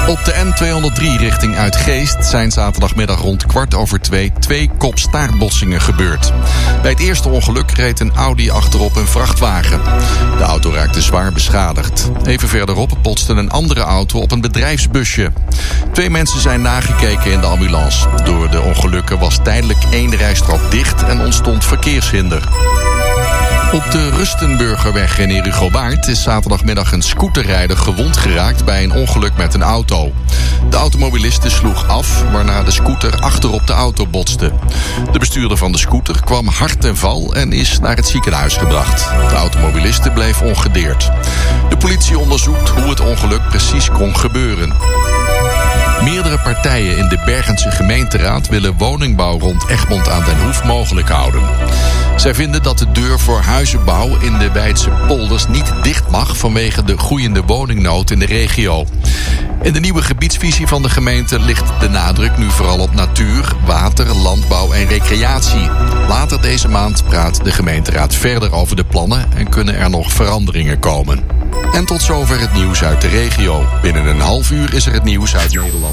Op de N203 richting Uitgeest zijn zaterdagmiddag rond 2:15 twee kop-staartbotsingen gebeurd. Bij het eerste ongeluk reed een Audi achterop een vrachtwagen. De auto raakte zwaar beschadigd. Even verderop botste een andere auto op een bedrijfsbusje. 2 mensen zijn nagekeken in de ambulance. Door de ongelukken was tijdelijk 1 rijstrook dicht en ontstond verkeershinder. Op de Rustenburgerweg in Herugowaard is zaterdagmiddag een scooterrijder gewond geraakt bij een ongeluk met een auto. De automobiliste sloeg af, waarna de scooter achterop de auto botste. De bestuurder van de scooter kwam hard ten val en is naar het ziekenhuis gebracht. De automobiliste bleef ongedeerd. De politie onderzoekt hoe het ongeluk precies kon gebeuren. Meerdere partijen in de Bergense gemeenteraad willen woningbouw rond Egmond aan den Hoef mogelijk houden. Zij vinden dat de deur voor huizenbouw in de Weidse polders niet dicht mag vanwege de groeiende woningnood in de regio. In de nieuwe gebiedsvisie van de gemeente ligt de nadruk nu vooral op natuur, water, landbouw en recreatie. Later deze maand praat de gemeenteraad verder over de plannen en kunnen er nog veranderingen komen. En tot zover het nieuws uit de regio. Binnen een half uur is er het nieuws uit Nederland.